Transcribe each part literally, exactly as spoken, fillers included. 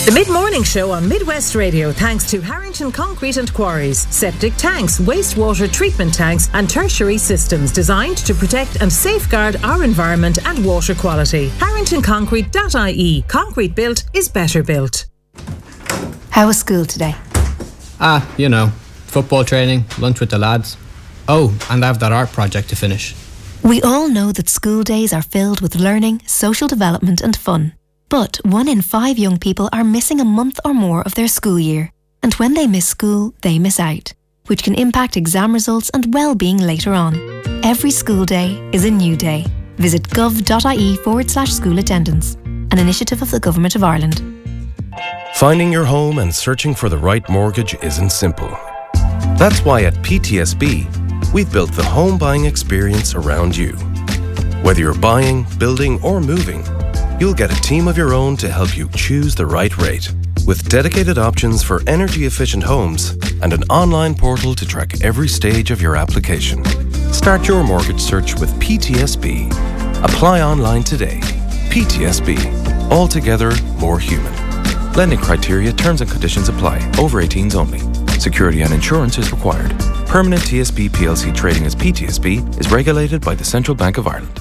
The Mid-Morning Show on Midwest Radio, thanks to Harrington Concrete and Quarries. Septic tanks, wastewater treatment tanks and tertiary systems designed to protect and safeguard our environment and water quality. harrington concrete dot I E. Concrete built is better built. How was school today? Ah, you know, football training, lunch with the lads. Oh, and I have that art project to finish. We all know that school days are filled with learning, social development and fun. But one in five young people are missing a month or more of their school year. And when they miss school, they miss out, which can impact exam results and well-being later on. Every school day is a new day. Visit gov.ie forward slash school attendance, an initiative of the Government of Ireland. Finding your home and searching for the right mortgage isn't simple. That's why at P T S B, we've built the home buying experience around you. Whether you're buying, building or moving, you'll get a team of your own to help you choose the right rate. With dedicated options for energy-efficient homes and an online portal to track every stage of your application. Start your mortgage search with P T S B. Apply online today. P T S B. Altogether more human. Lending criteria, terms and conditions apply. Over eighteens only. Security and insurance is required. Permanent T S B P L C trading as P T S B is regulated by the Central Bank of Ireland.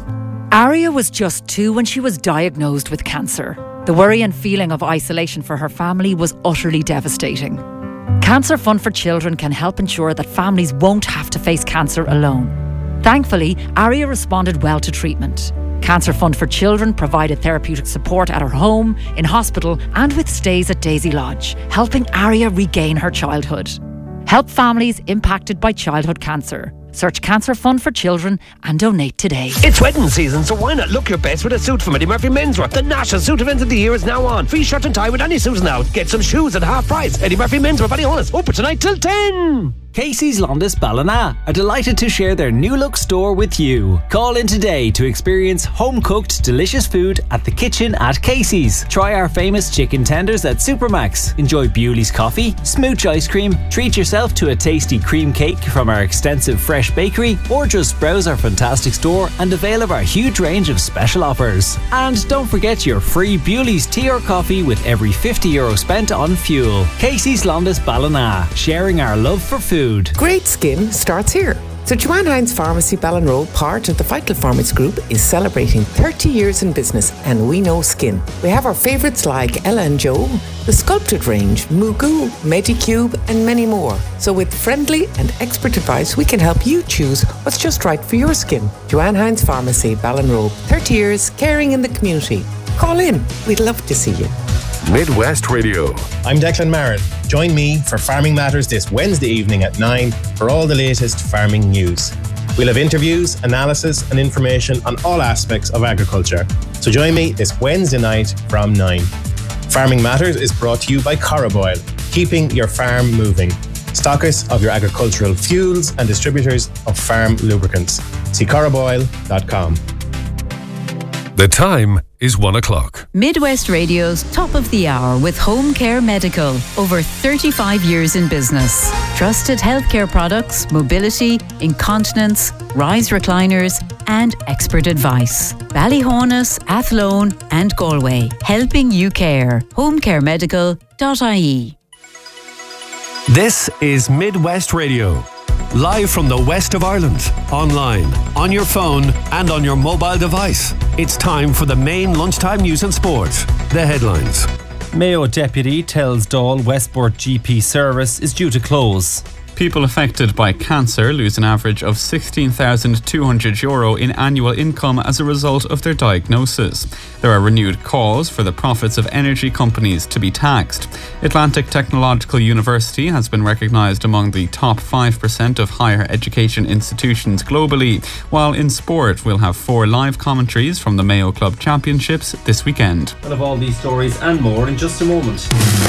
Aria was just two when she was diagnosed with cancer. The worry and feeling of isolation for her family was utterly devastating. Cancer Fund for Children can help ensure that families won't have to face cancer alone. Thankfully, Aria responded well to treatment. Cancer Fund for Children provided therapeutic support at her home, in hospital and with stays at Daisy Lodge, helping Aria regain her childhood. Help families impacted by childhood cancer. Search Cancer Fund for Children and donate today. It's wedding season, so why not look your best with a suit from Eddie Murphy Menswear? The national suit event of the year is now on. Free shirt and tie with any suits now. Get some shoes at half price. Eddie Murphy Menswear, Ballyhonus, open tonight till ten. Casey's Londis Ballina are delighted to share their new look store with you. Call in today to experience home-cooked delicious food at the kitchen at Casey's. Try our famous chicken tenders at Supermax. Enjoy Bewley's coffee, smooch ice cream, treat yourself to a tasty cream cake from our extensive fresh bakery, or just browse our fantastic store and avail of our huge range of special offers. And don't forget your free Bewley's tea or coffee with every fifty euro spent on fuel. Casey's Londis Ballina, sharing our love for food. Great skin starts here. So Joanne Hines Pharmacy Ballinrobe, part of the Vital Farmers Group, is celebrating thirty years in business, and we know skin. We have our favourites like Ella and Joe, the Sculpted range, Mugu, Medicube and many more. So with friendly and expert advice, we can help you choose what's just right for your skin. Joanne Hines Pharmacy Ballinrobe, thirty years caring in the community. Call in, we'd love to see you. Midwest Radio. I'm Declan Marin. Join me for Farming Matters this Wednesday evening at nine for all the latest farming news. We'll have interviews, analysis and information on all aspects of agriculture. So join me this Wednesday night from nine. Farming Matters is brought to you by Coroboil, keeping your farm moving. Stockers of your agricultural fuels and distributors of farm lubricants. See coroboil dot com. The time is one o'clock. Midwest Radio's Top of the Hour with Home Care Medical. Over thirty-five years in business. Trusted healthcare products, mobility, incontinence, rise recliners and expert advice. Ballyhonus, Athlone and Galway. Helping you care. home care medical dot I E. This is Midwest Radio. Live from the west of Ireland, online, on your phone and on your mobile device. It's time for the main lunchtime news and sport. The headlines. Mayo deputy tells Dáil Westport G P service is due to close. People affected by cancer lose an average of sixteen thousand two hundred euro in annual income as a result of their diagnosis. There are renewed calls for the profits of energy companies to be taxed. Atlantic Technological University has been recognised among the top five percent of higher education institutions globally, while in sport we'll have four live commentaries from the Mayo Club Championships this weekend. We'll have all these stories and more in just a moment.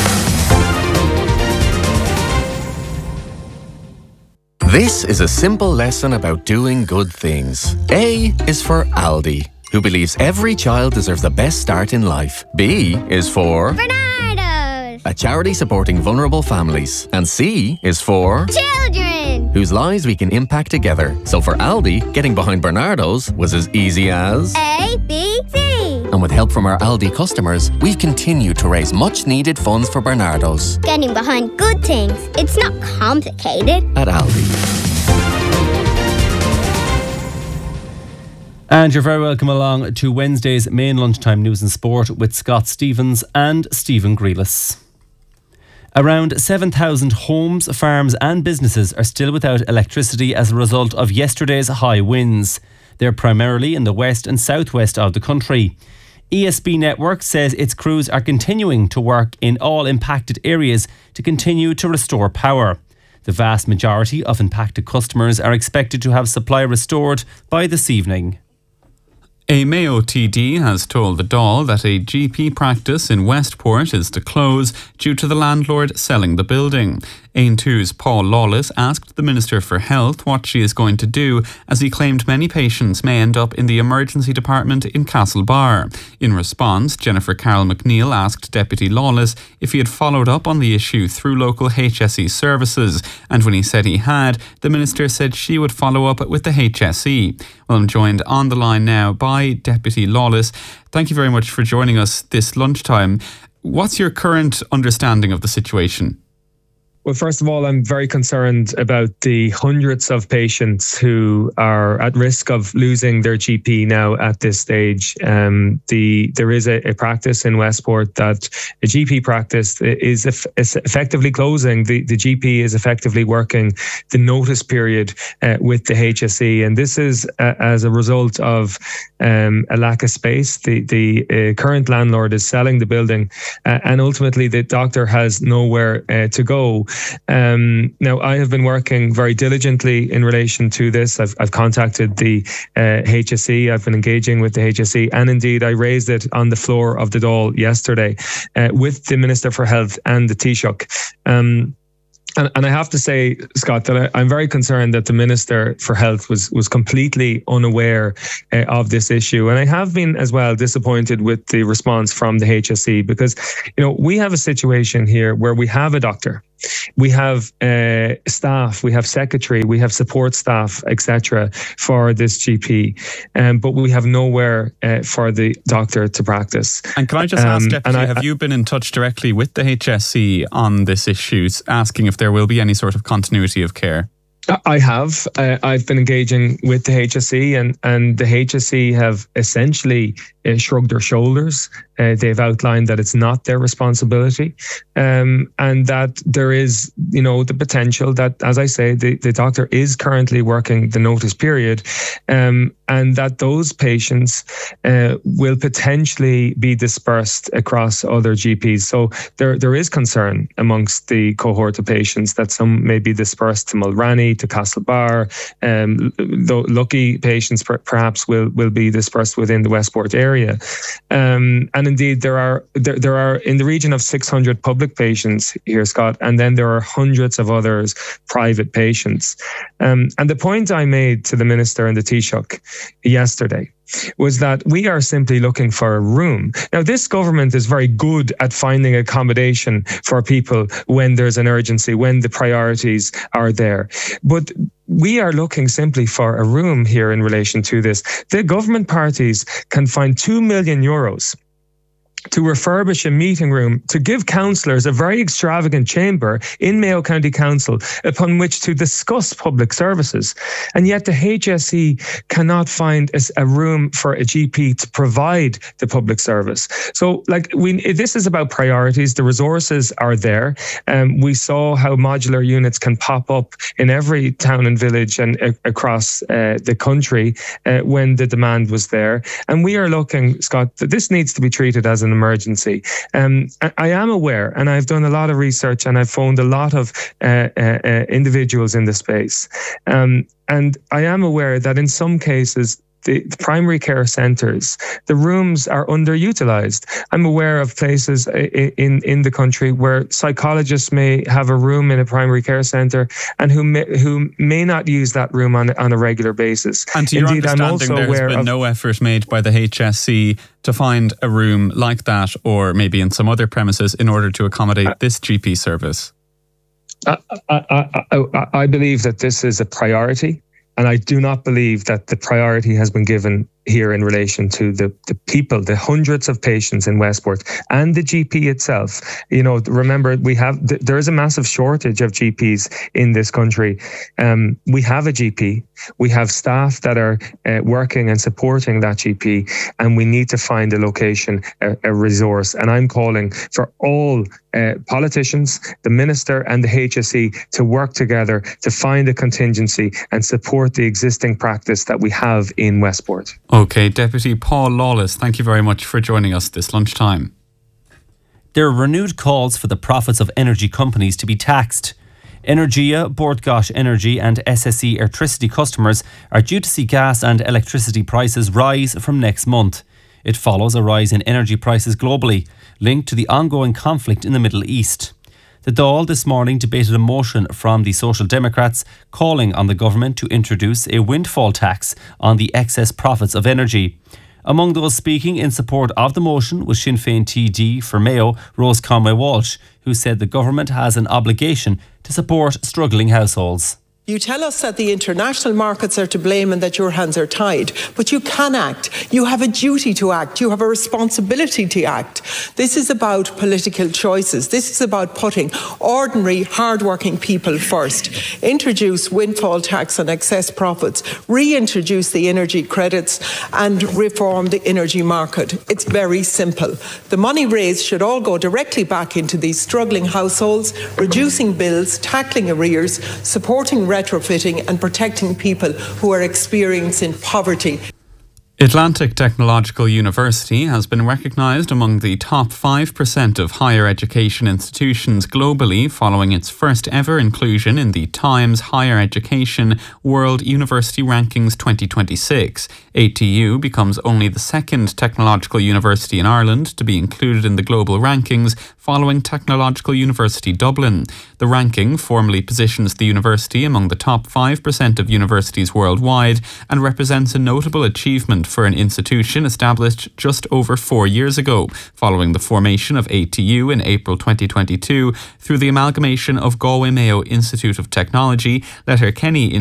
This is a simple lesson about doing good things. A is for Aldi, who believes every child deserves the best start in life. B is for Bernardo's, a charity supporting vulnerable families. And C is for children, whose lives we can impact together. So for Aldi, getting behind Bernardo's was as easy as A, B, C. And with help from our Aldi customers, we've continued to raise much needed funds for Bernardo's. Getting behind good things. It's not complicated. At Aldi. And you're very welcome along to Wednesday's main lunchtime news and sport with Scott Stevens and Stephen Grealis. Around seven thousand homes, farms and businesses are still without electricity as a result of yesterday's high winds. They're primarily in the west and southwest of the country. E S B Network says its crews are continuing to work in all impacted areas to continue to restore power. The vast majority of impacted customers are expected to have supply restored by this evening. A Mayo T D has told the Dáil that a G P practice in Westport is to close due to the landlord selling the building. Ain two's Paul Lawless asked the Minister for Health what she is going to do, as he claimed many patients may end up in the emergency department in Castlebar. In response, Jennifer Carroll McNeil asked Deputy Lawless if he had followed up on the issue through local H S E services, and when he said he had, the Minister said she would follow up with the H S E. Well, I'm joined on the line now by Deputy Lawless. Thank you very much for joining us this lunchtime. What's your current understanding of the situation? Well, first of all, I'm very concerned about the hundreds of patients who are at risk of losing their G P now at this stage. Um, the there is a, a practice in Westport that a G P practice is, eff- is effectively closing. The, the G P is effectively working the notice period uh, with the H S E, and this is uh, as a result of um, a lack of space. The the uh, current landlord is selling the building, uh, and ultimately the doctor has nowhere uh, to go. Um, now, I have been working very diligently in relation to this. I've, I've contacted the uh, H S E. I've been engaging with the H S E, and indeed I raised it on the floor of the Dáil yesterday uh, with the Minister for Health and the Taoiseach. Um, And, and I have to say, Scott, that I, I'm very concerned that the Minister for Health was was completely unaware uh, of this issue. And I have been as well disappointed with the response from the H S E, because, you know, we have a situation here where we have a doctor, we have uh, staff, we have secretary, we have support staff, et cetera for this G P, um, but we have nowhere uh, for the doctor to practice. And can I just ask, um, Deputy, I, have you been in touch directly with the H S E on this issue, asking if there will be any sort of continuity of care? I have. Uh, I've been engaging with the H S E, and, and the H S E have essentially uh, shrugged their shoulders. Uh, they've outlined that it's not their responsibility, um, and that there is, you know, the potential that, as I say, the, the doctor is currently working the notice period, um, and that those patients uh, will potentially be dispersed across other G Ps. So there there is concern amongst the cohort of patients that some may be dispersed to Mulranny, to Castlebar. Um, though lucky patients per, perhaps will will be dispersed within the Westport area, um, and indeed there are there, there are in the region of six hundred public patients here, Scott, and then there are hundreds of others private patients. Um, and the point I made to the Minister and the Taoiseach yesterday was that we are simply looking for a room. Now, this government is very good at finding accommodation for people when there's an urgency, when the priorities are there. But we are looking simply for a room here in relation to this. The government parties can find two million euros to refurbish a meeting room, to give councillors a very extravagant chamber in Mayo County Council upon which to discuss public services. And yet the H S E cannot find a, a room for a G P to provide the public service. So, like, we, this is about priorities. The resources are there. Um, we saw how modular units can pop up in every town and village and uh, across uh, the country uh, when the demand was there. And we are looking, Scott, that this needs to be treated as an emergency. Um, I am aware, and I've done a lot of research, and I've phoned a lot of uh, uh, uh, individuals in the space. Um, and I am aware that in some cases, The, the primary care centres, the rooms are underutilised. I'm aware of places in, in the country where psychologists may have a room in a primary care centre and who may, who may not use that room on, on a regular basis. And to your Indeed, understanding, there has been no effort made by the H S E to find a room like that, or maybe in some other premises, in order to accommodate uh, this G P service? I, I, I, I believe that this is a priority. And I do not believe that the priority has been given here in relation to the, the people, the hundreds of patients in Westport and the G P itself. You know, remember, we have, th- there is a massive shortage of G Ps in this country. Um, we have a G P, we have staff that are uh, working and supporting that G P, and we need to find a location, a, a resource. And I'm calling for all uh, politicians, the Minister and the H S E to work together to find a contingency and support the existing practice that we have in Westport. OK, Deputy Paul Lawless, thank you very much for joining us this lunchtime. There are renewed calls for the profits of energy companies to be taxed. Energia, Bord Gáis Energy and S S E Electricity customers are due to see gas and electricity prices rise from next month. It follows a rise in energy prices globally, linked to the ongoing conflict in the Middle East. The Dáil this morning debated a motion from the Social Democrats calling on the government to introduce a windfall tax on the excess profits of energy. Among those speaking in support of the motion was Sinn Féin T D for Mayo, Rose Conway Walsh, who said the government has an obligation to support struggling households. You tell us that the international markets are to blame and that your hands are tied, but you can act. You have a duty to act. You have a responsibility to act. This is about political choices. This is about putting ordinary, hard-working people first. Introduce windfall tax on excess profits, reintroduce the energy credits and reform the energy market. It's very simple. The money raised should all go directly back into these struggling households, reducing bills, tackling arrears, supporting retrofitting and protecting people who are experiencing poverty. Atlantic Technological University has been recognised among the top five percent of higher education institutions globally following its first ever inclusion in the Times Higher Education World University Rankings twenty twenty-six. A T U becomes only the second technological university in Ireland to be included in the global rankings following Technological University Dublin. The ranking formally positions the university among the top five percent of universities worldwide and represents a notable achievement for an institution established just over four years ago, following the formation of A T U in April twenty twenty-two through the amalgamation of Galway Mayo Institute of Technology, Letterkenny